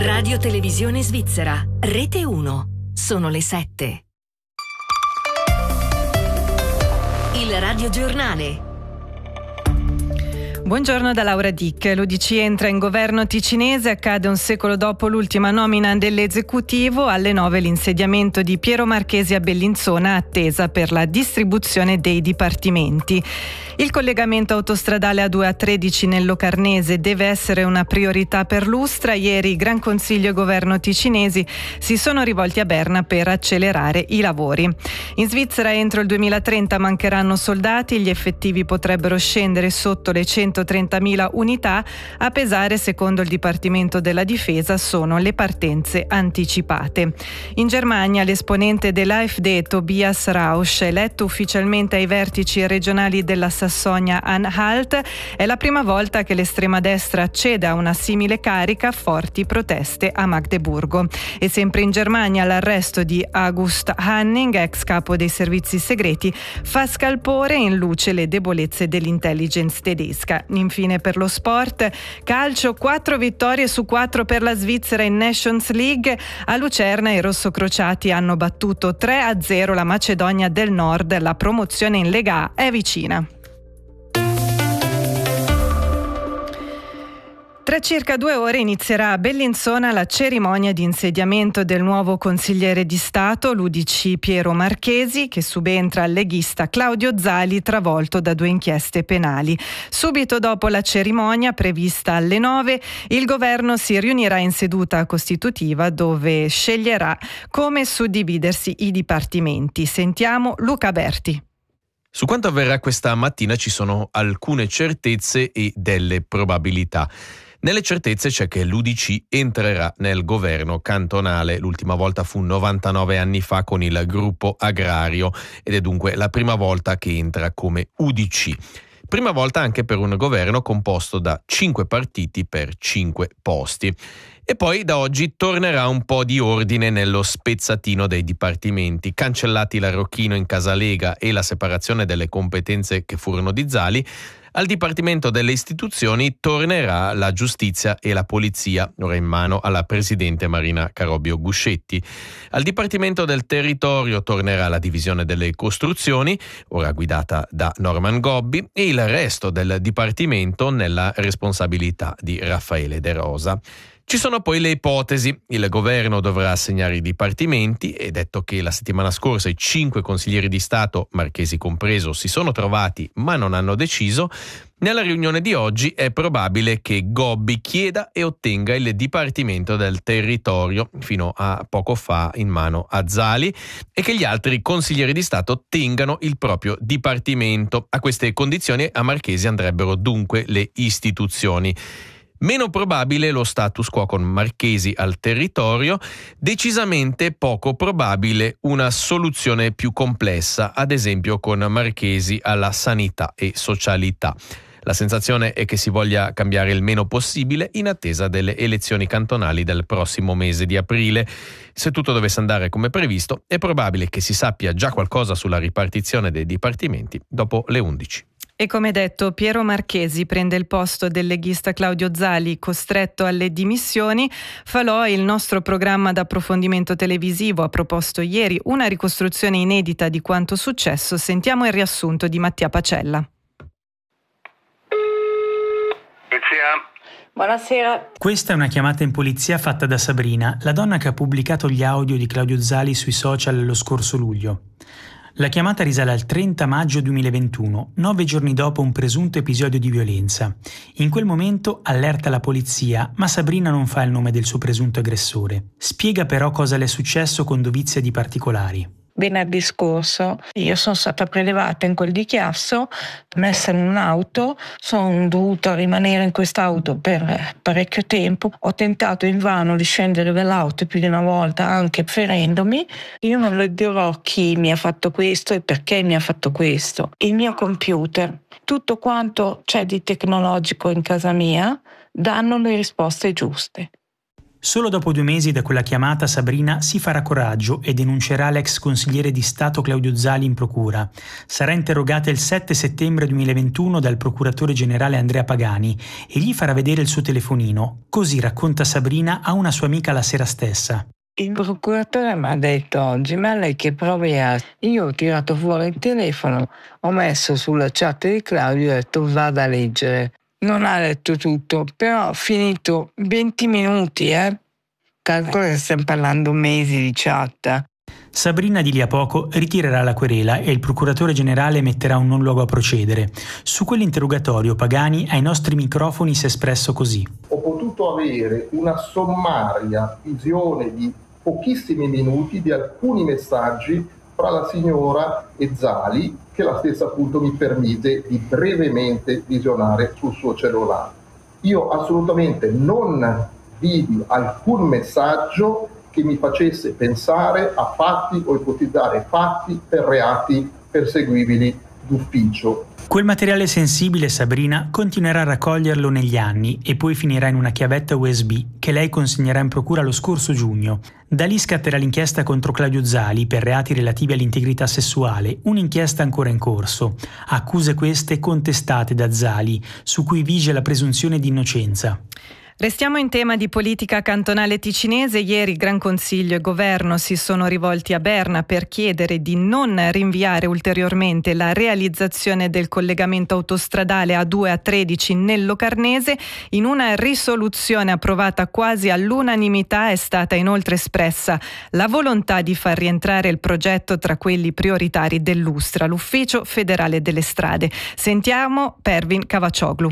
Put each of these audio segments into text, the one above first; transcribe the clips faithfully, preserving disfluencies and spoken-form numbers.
Radio Televisione Svizzera, Rete uno. Sono le sette. Il radiogiornale. Buongiorno da Laura Dick. L'U D C entra in governo ticinese, accade un secolo dopo l'ultima nomina dell'esecutivo. Alle nove l'insediamento di Piero Marchesi a Bellinzona, attesa per la distribuzione dei dipartimenti. Il collegamento autostradale A due A tredici nel Locarnese deve essere una priorità per l'Ustra. Ieri Gran Consiglio e Governo ticinesi si sono rivolti a Berna per accelerare i lavori. In Svizzera entro il duemilatrenta mancheranno soldati, gli effettivi potrebbero scendere sotto le centotrentamila unità, a pesare, secondo il Dipartimento della Difesa, sono le partenze anticipate. In Germania l'esponente dell'AfD Tobias Rausch, eletto ufficialmente ai vertici regionali della Sassonia-Anhalt, è la prima volta che l'estrema destra accede a una simile carica, forti proteste a Magdeburgo. E sempre in Germania l'arresto di August Hanning, ex capo dei servizi segreti, fa scalpore in luce le debolezze dell'intelligence tedesca. Infine per lo sport, calcio, quattro vittorie su quattro per la Svizzera in Nations League. A Lucerna i rossocrociati hanno battuto tre a zero la Macedonia del Nord, la promozione in Lega A è vicina. Tra circa due ore inizierà a Bellinzona la cerimonia di insediamento del nuovo consigliere di Stato, l'U D C Piero Marchesi, che subentra al leghista Claudio Zali, travolto da due inchieste penali. Subito dopo la cerimonia, prevista alle nove, il governo si riunirà in seduta costitutiva dove sceglierà come suddividersi i dipartimenti. Sentiamo Luca Berti. Su quanto avverrà questa mattina ci sono alcune certezze e delle probabilità. Nelle certezze c'è che l'U D C entrerà nel governo cantonale. L'ultima volta fu novantanove anni fa con il gruppo agrario ed è dunque la prima volta che entra come U D C. Prima volta anche per un governo composto da cinque partiti per cinque posti. E poi da oggi tornerà un po' di ordine nello spezzatino dei dipartimenti. Cancellati l'arrocchino in Casalega e la separazione delle competenze che furono di Zali, al Dipartimento delle Istituzioni tornerà la giustizia e la polizia, ora in mano alla presidente Marina Carobio Guscetti. Al Dipartimento del Territorio tornerà la divisione delle costruzioni, ora guidata da Norman Gobbi, e il resto del Dipartimento nella responsabilità di Raffaele De Rosa. Ci sono poi le ipotesi. Il governo dovrà assegnare i dipartimenti e, detto che la settimana scorsa i cinque consiglieri di Stato, Marchesi compreso, si sono trovati ma non hanno deciso, nella riunione di oggi è probabile che Gobbi chieda e ottenga il Dipartimento del Territorio, fino a poco fa in mano a Zali, e che gli altri consiglieri di Stato tengano il proprio dipartimento. A queste condizioni a Marchesi andrebbero dunque le istituzioni. Meno probabile lo status quo con Marchesi al territorio, decisamente poco probabile una soluzione più complessa, ad esempio con Marchesi alla sanità e socialità. La sensazione è che si voglia cambiare il meno possibile in attesa delle elezioni cantonali del prossimo mese di aprile. Se tutto dovesse andare come previsto, è probabile che si sappia già qualcosa sulla ripartizione dei dipartimenti dopo le undici. E come detto, Piero Marchesi prende il posto del leghista Claudio Zali, costretto alle dimissioni. Falò, il nostro programma d'approfondimento televisivo, ha proposto ieri una ricostruzione inedita di quanto successo. Sentiamo il riassunto di Mattia Pacella. Buonasera. Questa è una chiamata in polizia fatta da Sabrina, la donna che ha pubblicato gli audio di Claudio Zali sui social lo scorso luglio. La chiamata risale al trenta maggio duemilaventuno, nove giorni dopo un presunto episodio di violenza. In quel momento allerta la polizia, ma Sabrina non fa il nome del suo presunto aggressore. Spiega però cosa le è successo con dovizia di particolari. Venerdì scorso io sono stata prelevata in quel di Chiasso, messa in un'auto, sono dovuta rimanere in quest'auto per parecchio tempo, ho tentato invano di scendere dall'auto più di una volta, anche ferendomi. Io non le dirò chi mi ha fatto questo e perché mi ha fatto questo. Il mio computer, tutto quanto c'è di tecnologico in casa mia, danno le risposte giuste. Solo dopo due mesi da quella chiamata Sabrina si farà coraggio e denuncerà l'ex consigliere di Stato Claudio Zali in procura. Sarà interrogata il sette settembre duemilaventuno dal procuratore generale Andrea Pagani e gli farà vedere il suo telefonino. Così racconta Sabrina a una sua amica la sera stessa. Il procuratore mi ha detto oggi: ma lei che prove ha? Io ho tirato fuori il telefono, ho messo sulla chat di Claudio e ho detto vada a leggere. Non ha letto tutto, però ho finito venti minuti, eh. Calcola che stiamo parlando mesi di chat. Sabrina di lì a poco ritirerà la querela e il procuratore generale metterà un non luogo a procedere. Su quell'interrogatorio Pagani ai nostri microfoni si è espresso così. Ho potuto avere una sommaria visione di pochissimi minuti di alcuni messaggi fra la signora e Zali, che la stessa appunto mi permise di brevemente visionare sul suo cellulare. Io assolutamente non vidi alcun messaggio che mi facesse pensare a fatti o ipotizzare fatti per reati perseguibili d'ufficio. Quel materiale sensibile Sabrina continuerà a raccoglierlo negli anni e poi finirà in una chiavetta U S B che lei consegnerà in procura lo scorso giugno. Da lì scatterà l'inchiesta contro Claudio Zali per reati relativi all'integrità sessuale, un'inchiesta ancora in corso. Accuse queste contestate da Zali, su cui vige la presunzione di innocenza. Restiamo in tema di politica cantonale ticinese. Ieri Gran Consiglio e Governo si sono rivolti a Berna per chiedere di non rinviare ulteriormente la realizzazione del collegamento autostradale A due A tredici nel Locarnese. In una risoluzione approvata quasi all'unanimità è stata inoltre espressa la volontà di far rientrare il progetto tra quelli prioritari dell'Ustra, l'Ufficio Federale delle Strade. Sentiamo Pervin Cavacioglu.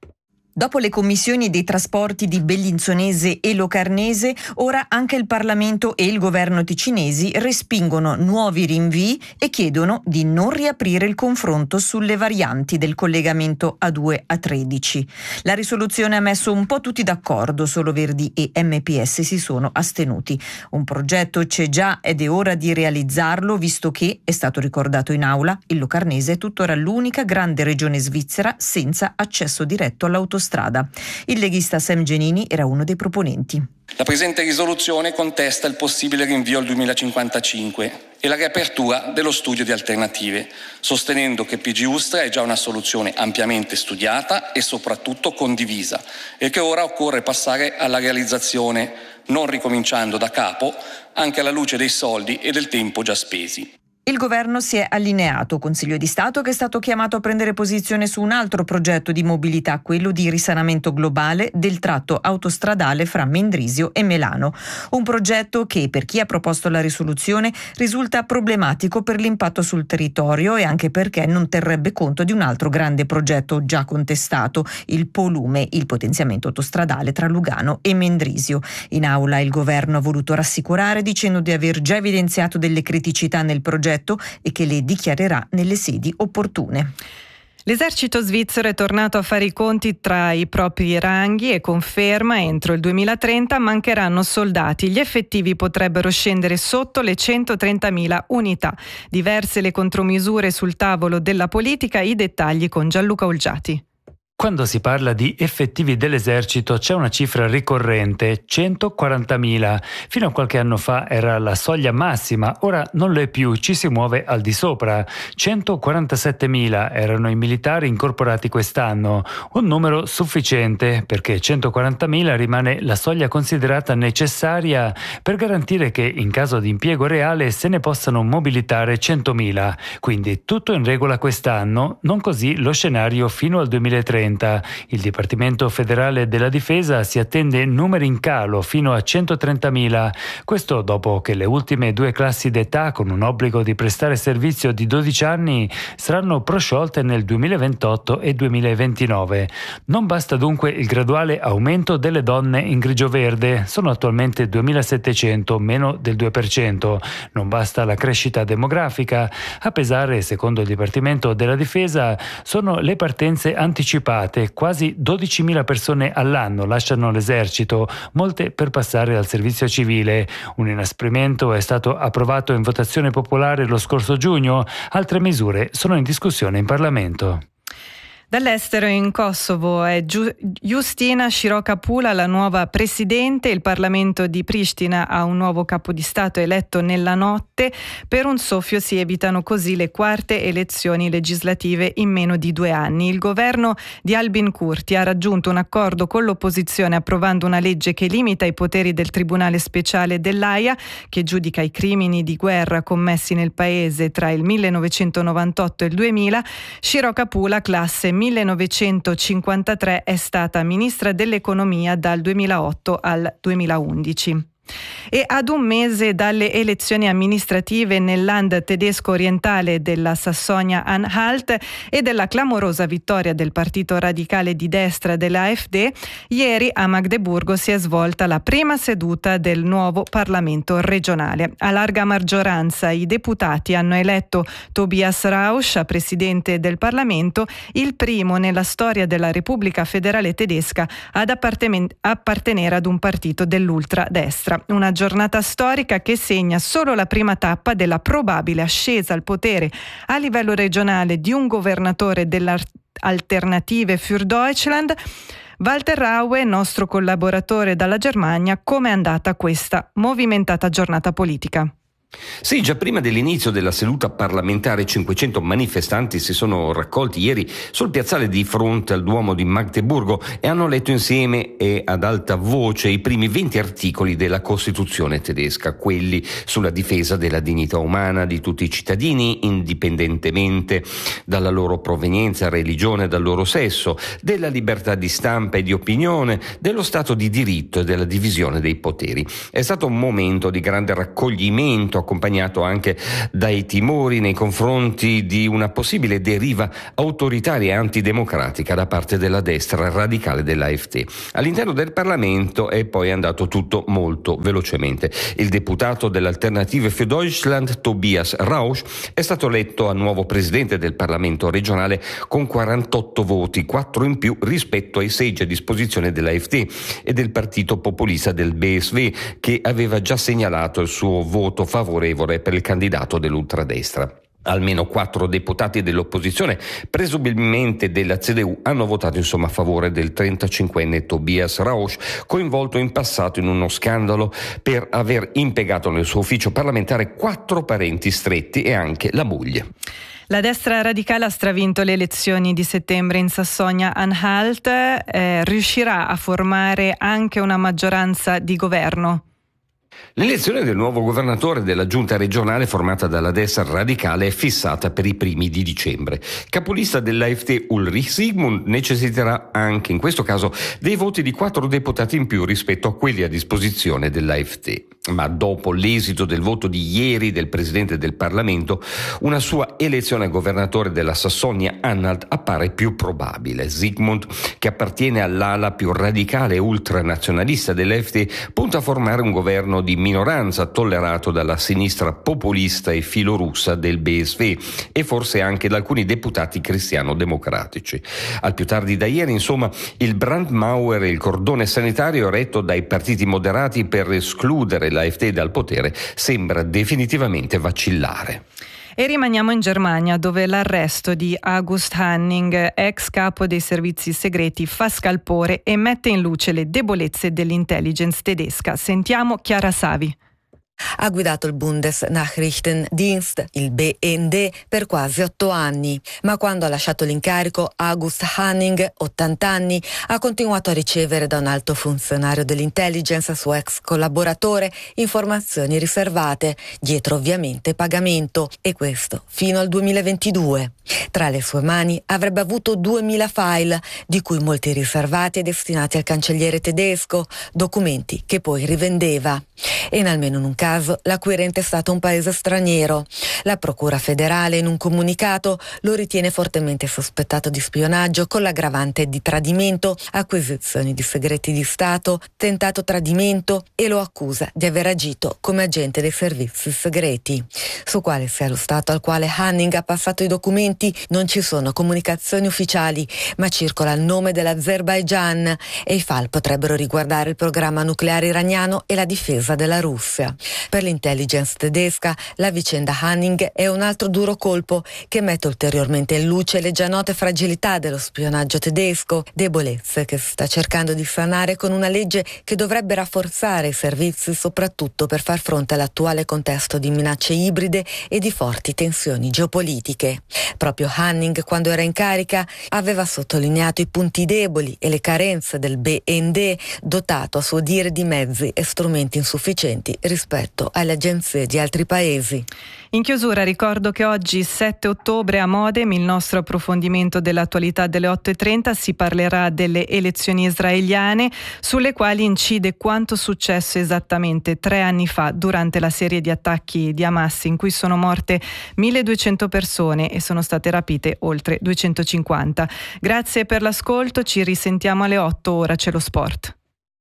Dopo le commissioni dei trasporti di Bellinzonese e Locarnese, ora anche il Parlamento e il governo ticinesi respingono nuovi rinvii e chiedono di non riaprire il confronto sulle varianti del collegamento A due A tredici. La risoluzione ha messo un po' tutti d'accordo, solo Verdi e M P S si sono astenuti. Un progetto c'è già ed è ora di realizzarlo, visto che, è stato ricordato in aula, il Locarnese è tuttora l'unica grande regione svizzera senza accesso diretto all'autostrada. Strada. Il leghista Sam Genini era uno dei proponenti. La presente risoluzione contesta il possibile rinvio al duemilacinquantacinque e la riapertura dello studio di alternative, sostenendo che P G Ustra è già una soluzione ampiamente studiata e soprattutto condivisa e che ora occorre passare alla realizzazione, non ricominciando da capo, anche alla luce dei soldi e del tempo già spesi. Il governo si è allineato, Consiglio di Stato che è stato chiamato a prendere posizione su un altro progetto di mobilità, quello di risanamento globale del tratto autostradale fra Mendrisio e Melano. Un progetto che, per chi ha proposto la risoluzione, risulta problematico per l'impatto sul territorio e anche perché non terrebbe conto di un altro grande progetto già contestato, il Polume, il potenziamento autostradale tra Lugano e Mendrisio. In aula il governo ha voluto rassicurare dicendo di aver già evidenziato delle criticità nel progetto e che le dichiarerà nelle sedi opportune. L'esercito svizzero è tornato a fare i conti tra i propri ranghi e conferma entro il duemilatrenta mancheranno soldati. Gli effettivi potrebbero scendere sotto le centotrentamila unità. Diverse le contromisure sul tavolo della politica, i dettagli con Gianluca Olgiati. Quando si parla di effettivi dell'esercito c'è una cifra ricorrente, centoquarantamila. Fino a qualche anno fa era la soglia massima, ora non lo è più, ci si muove al di sopra. centoquarantasettemila erano i militari incorporati quest'anno, un numero sufficiente perché centoquarantamila rimane la soglia considerata necessaria per garantire che in caso di impiego reale se ne possano mobilitare centomila. Quindi tutto in regola quest'anno, non così lo scenario fino al duemilatrenta. Il Dipartimento Federale della Difesa si attende numeri in calo fino a centotrentamila. Questo dopo che le ultime due classi d'età con un obbligo di prestare servizio di dodici anni saranno prosciolte nel duemilaventotto e duemilaventinove. Non basta dunque il graduale aumento delle donne in grigio-verde, sono attualmente duemilasettecento, meno del due per cento. Non basta la crescita demografica, a pesare, secondo il Dipartimento della Difesa, sono le partenze anticipate. Quasi dodicimila persone all'anno lasciano l'esercito, molte per passare al servizio civile. Un inasprimento è stato approvato in votazione popolare lo scorso giugno, altre misure sono in discussione in Parlamento. Dall'estero in Kosovo è Justina Shirokapula la nuova presidente. Il Parlamento di Pristina ha un nuovo capo di Stato eletto nella notte. Per un soffio si evitano così le quarte elezioni legislative in meno di due anni. Il governo di Albin Kurti ha raggiunto un accordo con l'opposizione approvando una legge che limita i poteri del Tribunale Speciale dell'Aia, che giudica i crimini di guerra commessi nel paese tra il millenovecentonovantotto e il duemila. Shirokapula, classe millenovecentocinquantatré, è stata ministra dell'economia dal duemilaotto al duemilaundici. E ad un mese dalle elezioni amministrative nel land tedesco orientale della Sassonia-Anhalt e della clamorosa vittoria del partito radicale di destra dell'AfD, ieri a Magdeburgo si è svolta la prima seduta del nuovo Parlamento regionale. A larga maggioranza i deputati hanno eletto Tobias Rausch a presidente del Parlamento, il primo nella storia della Repubblica Federale Tedesca ad apparten- appartenere ad un partito dell'ultradestra. Una giornata storica che segna solo la prima tappa della probabile ascesa al potere a livello regionale di un governatore dell'Alternative für Deutschland. Walter Raue, nostro collaboratore dalla Germania, com'è andata questa movimentata giornata politica? Sì, già prima dell'inizio della seduta parlamentare cinquecento manifestanti si sono raccolti ieri sul piazzale di fronte al Duomo di Magdeburgo e hanno letto insieme e ad alta voce i primi venti articoli della Costituzione tedesca, quelli sulla difesa della dignità umana di tutti i cittadini, indipendentemente dalla loro provenienza, religione, dal loro sesso, della libertà di stampa e di opinione, dello Stato di diritto e della divisione dei poteri. È stato un momento di grande raccoglimento, accompagnato anche dai timori nei confronti di una possibile deriva autoritaria e antidemocratica da parte della destra radicale dell'AfD. All'interno del Parlamento è poi andato tutto molto velocemente. Il deputato dell'Alternative für Deutschland, Tobias Rausch, è stato eletto a nuovo presidente del Parlamento regionale con quarantotto voti, quattro in più rispetto ai seggi a disposizione dell'AfD e del partito populista del B S V, che aveva già segnalato il suo voto favorevole per il candidato dell'ultradestra. Almeno quattro deputati dell'opposizione, presumibilmente della C D U, hanno votato insomma a favore del trentacinquenne Tobias Rausch, coinvolto in passato in uno scandalo per aver impiegato nel suo ufficio parlamentare quattro parenti stretti e anche la moglie. La destra radicale ha stravinto le elezioni di settembre in Sassonia-Anhalt, eh, riuscirà a formare anche una maggioranza di governo? L'elezione del nuovo governatore della giunta regionale formata dalla destra radicale è fissata per i primi di dicembre. Capolista dell'AfD Ulrich Siegmund necessiterà anche in questo caso dei voti di quattro deputati in più rispetto a quelli a disposizione dell'AfD. Ma dopo l'esito del voto di ieri del presidente del Parlamento, una sua elezione a governatore della Sassonia-Anhalt appare più probabile. Siegmund, che appartiene all'ala più radicale e ultranazionalista dell'AfD, punta a formare un governo di minoranza tollerato dalla sinistra populista e filorussa del B S V e forse anche da alcuni deputati cristiano-democratici. Al più tardi da ieri, insomma, il Brandmauer e il cordone sanitario retto dai partiti moderati per escludere l'AfD dal potere sembra definitivamente vacillare. E rimaniamo in Germania, dove l'arresto di August Hanning, ex capo dei servizi segreti, fa scalpore e mette in luce le debolezze dell'intelligence tedesca. Sentiamo Chiara Savi. Ha guidato il Bundesnachrichtendienst, il B N D, per quasi otto anni, ma quando ha lasciato l'incarico August Hanning, ottanta anni, ha continuato a ricevere da un alto funzionario dell'intelligence, suo ex collaboratore, informazioni riservate, dietro ovviamente pagamento, e questo fino al duemilaventidue. Tra le sue mani avrebbe avuto duemila file, di cui molti riservati e destinati al cancelliere tedesco, documenti che poi rivendeva. E in almeno in un caso l'acquirente è stato un paese straniero. La Procura federale in un comunicato lo ritiene fortemente sospettato di spionaggio con l'aggravante di tradimento, acquisizioni di segreti di Stato, tentato tradimento, e lo accusa di aver agito come agente dei servizi segreti. Su quale sia lo Stato al quale Hanning ha passato i documenti non ci sono comunicazioni ufficiali, ma circola il nome dell'Azerbaigian e i file potrebbero riguardare il programma nucleare iraniano e la difesa della Russia. Per l'intelligence tedesca la vicenda Hanning è un altro duro colpo che mette ulteriormente in luce le già note fragilità dello spionaggio tedesco, debolezze che si sta cercando di sanare con una legge che dovrebbe rafforzare i servizi soprattutto per far fronte all'attuale contesto di minacce ibride e di forti tensioni geopolitiche. Proprio Hanning, quando era in carica, aveva sottolineato i punti deboli e le carenze del B N D, dotato a suo dire di mezzi e strumenti insufficienti rispetto alle agenzie di altri paesi. In chiusura ricordo che oggi sette ottobre a Modem, il nostro approfondimento dell'attualità delle otto e trenta, si parlerà delle elezioni israeliane, sulle quali incide quanto successo esattamente tre anni fa durante la serie di attacchi di Hamas in cui sono morte milleduecento persone e sono state rapite oltre duecentocinquanta. Grazie per l'ascolto, ci risentiamo alle otto, ora c'è lo sport.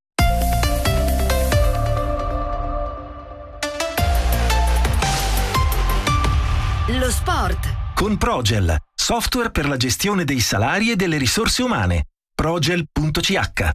Lo sport con Progel, software per la gestione dei salari e delle risorse umane. progel punto c h.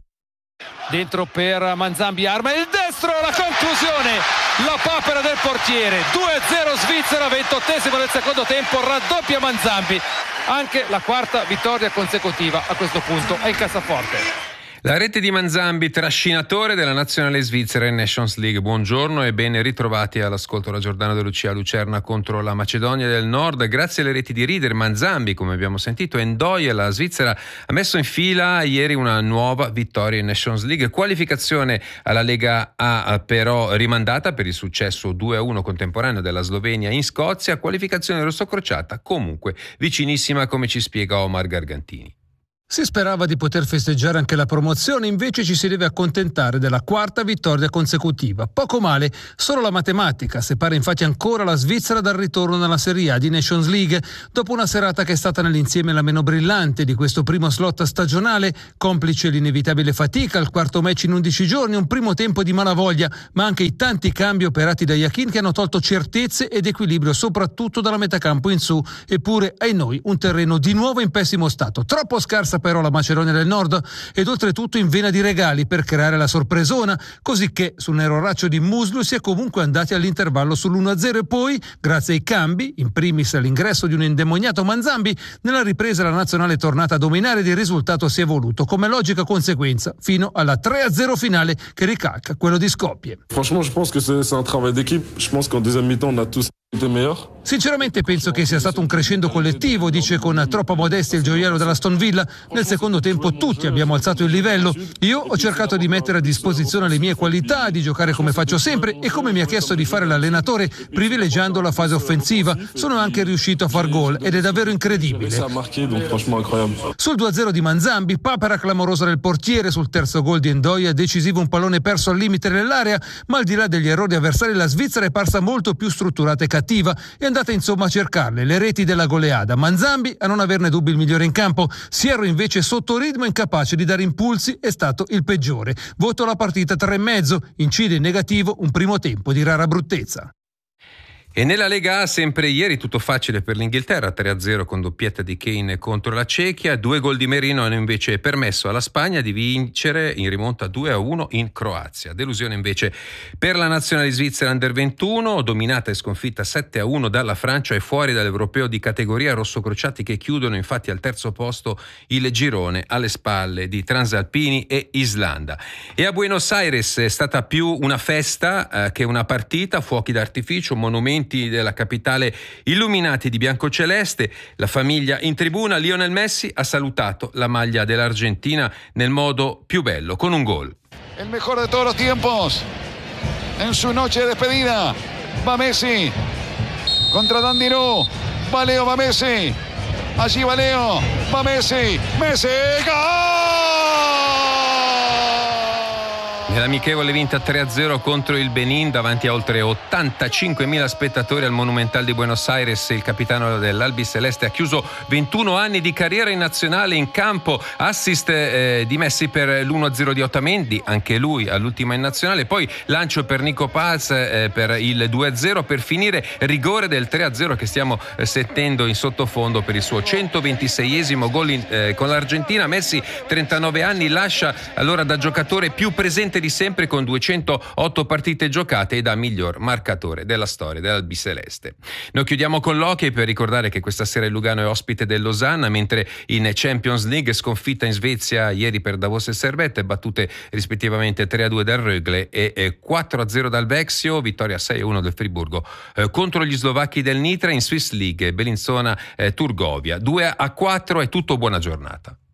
Dentro per Manzambi, arma il destro, la conclusione, la papera del portiere. Due a zero Svizzera, ventottesimo del secondo tempo, raddoppia Manzambi. Anche la quarta vittoria consecutiva a questo punto è in cassaforte. La rete di Manzambi, trascinatore della nazionale svizzera in Nations League. Buongiorno e ben ritrovati all'ascolto da Giordano De Lucia. Lucerna contro la Macedonia del Nord. Grazie alle reti di Rieder, Manzambi, come abbiamo sentito, e Ndoye, la Svizzera ha messo in fila ieri una nuova vittoria in Nations League. Qualificazione alla Lega A però rimandata per il successo due a uno contemporaneo della Slovenia in Scozia. Qualificazione rossocrociata comunque vicinissima, come ci spiega Omar Gargantini. Si sperava di poter festeggiare anche la promozione, invece ci si deve accontentare della quarta vittoria consecutiva. Poco male, solo la matematica separa infatti ancora la Svizzera dal ritorno nella Serie A di Nations League, dopo una serata che è stata nell'insieme la meno brillante di questo primo slot stagionale, complice l'inevitabile fatica, il quarto match in undici giorni, un primo tempo di malavoglia, ma anche i tanti cambi operati da Yakin che hanno tolto certezze ed equilibrio soprattutto dalla metacampo in su, eppure ai noi un terreno di nuovo in pessimo stato, troppo scarsa però la Macedonia del Nord ed oltretutto in vena di regali per creare la sorpresona, così che sul neroraccio di Muslu si è comunque andati all'intervallo sull'uno a zero e poi, grazie ai cambi, in primis all'ingresso di un indemoniato Manzambi, nella ripresa la nazionale è tornata a dominare ed il risultato si è evoluto come logica conseguenza fino alla tre a zero finale che ricalca quello di Skopje. Franchement, je pense que c'est un travail d'équipe. Je pense qu'en deuxième mi-temps, on a tous Sinceramente penso che sia stato un crescendo collettivo, dice con troppa modestia il gioiello dell'Aston Villa. Nel secondo tempo tutti abbiamo alzato il livello. Io ho cercato di mettere a disposizione le mie qualità, di giocare come faccio sempre e come mi ha chiesto di fare l'allenatore, privilegiando la fase offensiva. Sono anche riuscito a far gol ed è davvero incredibile. Sul due a zero di Manzambi, papera clamorosa del portiere, sul terzo gol di Ndoye decisivo un pallone perso al limite dell'area, ma al di là degli errori avversari la Svizzera è parsa molto più strutturata e cattiva. È andata insomma a cercarle le reti della goleada. Manzambi, a non averne dubbi, il migliore in campo. Sierro invece sotto ritmo, incapace di dare impulsi, è stato il peggiore. Voto alla partita tre e mezzo, incide in negativo un primo tempo di rara bruttezza. E nella Lega A sempre ieri tutto facile per l'Inghilterra, tre a zero con doppietta di Kane contro la Cechia, due gol di Merino hanno invece permesso alla Spagna di vincere in rimonta due a uno in Croazia. Delusione invece per la nazionale svizzera under ventuno, dominata e sconfitta sette a uno dalla Francia e fuori dall'europeo di categoria, rossocrociati che chiudono infatti al terzo posto il girone alle spalle di Transalpini e Islanda. E a Buenos Aires è stata più una festa eh, che una partita, fuochi d'artificio, monumenti della capitale illuminati di biancoceleste, la famiglia in tribuna. Lionel Messi ha salutato la maglia dell'Argentina nel modo più bello, con un gol. El mejor de todos los tiempos en su noche de despedida, va Messi contra Dandirú, va Leo, va Messi, allí va Leo, va Messi, Messi, gol! Nell'amichevole vinta tre a zero contro il Benin davanti a oltre ottantacinquemila spettatori al Monumental di Buenos Aires, il capitano dell'Albiceleste ha chiuso ventuno anni di carriera in nazionale in campo, assist eh, di Messi per l'uno a zero di Otamendi, anche lui all'ultima in nazionale, poi lancio per Nico Paz eh, per il due a zero, per finire rigore del tre a zero che stiamo eh, sentendo in sottofondo per il suo centoventiseiesimo gol in, eh, con l'Argentina. Messi, trentanove anni, lascia allora da giocatore più presente forte di sempre con duecentootto partite giocate e da miglior marcatore della storia dell'Albiceleste. Noi chiudiamo con l'hockey per ricordare che questa sera il Lugano è ospite del Losanna, mentre in Champions League sconfitta in Svezia ieri per Davos e Servette, battute rispettivamente tre a due dal Rögle e quattro a zero dal Vexio, vittoria sei a uno del Friburgo eh, contro gli slovacchi del Nitra. In Swiss League Bellinzona eh, Turgovia due a quattro. È tutto, buona giornata.